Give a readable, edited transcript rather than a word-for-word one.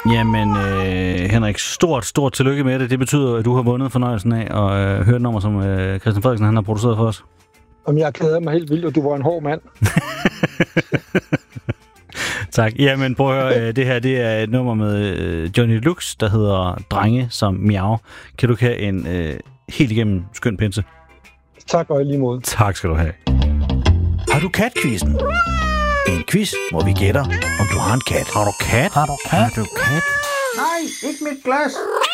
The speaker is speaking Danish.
Jamen, Henrik, stort tillykke med det. Det betyder, at du har vundet fornøjelsen af at høre et nummer, som Christian Frederiksen han har produceret for os. Om jeg keder mig helt vildt, og du var en hård mand. Tak. Jamen, prøv at høre. Det her, det er et nummer med Johnny Lux, der hedder Drenge som Miau. Kan du have en helt igennem skøn pinse? Tak og i lige måde. Tak skal du have. Har du katquizzen? En quiz, hvor vi gætter, om du har en kat. Har du kat? Har du kat? Nej, ikke mit glas.